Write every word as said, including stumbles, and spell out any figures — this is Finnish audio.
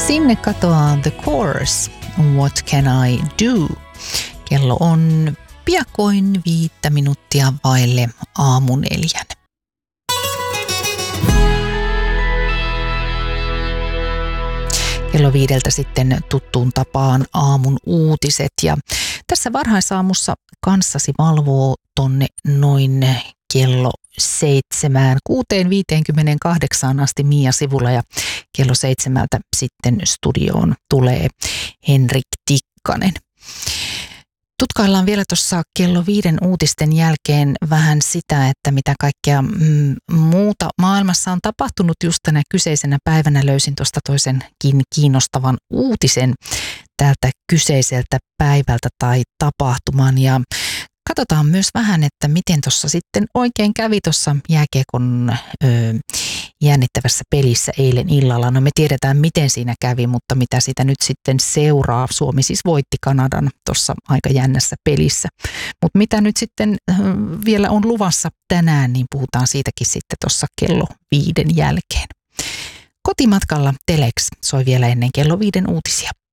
Sinne katoaa The Course, What Can I Do? Kello on piakoin viittä minuuttia vaille aamuneljän. Kello viideltä sitten tuttuun tapaan aamun uutiset ja tässä varhaisaamussa kanssasi valvoo tonne noin kello seitsemään, kuuteen viiteenkymmeneenkahdeksaan asti Mia Sivula ja kello seitsemältä sitten studioon tulee Henrik Tikkanen. Tutkaillaan vielä tuossa kello viiden uutisten jälkeen vähän sitä, että mitä kaikkea mm, muuta maailmassa on tapahtunut just tänä kyseisenä päivänä. Löysin tuosta toisenkin kiinnostavan uutisen täältä kyseiseltä päivältä tai tapahtuman ja katsotaan myös vähän, että miten tuossa sitten oikein kävi tuossa jääkiekon ö, jännittävässä pelissä eilen illalla. No me tiedetään, miten siinä kävi, mutta mitä sitä nyt sitten seuraa. Suomi siis voitti Kanadan tuossa aika jännässä pelissä. Mutta mitä nyt sitten ö, vielä on luvassa tänään, niin puhutaan siitäkin sitten tuossa kello viiden jälkeen. Kotimatkalla Telex soi vielä ennen kello viiden uutisia.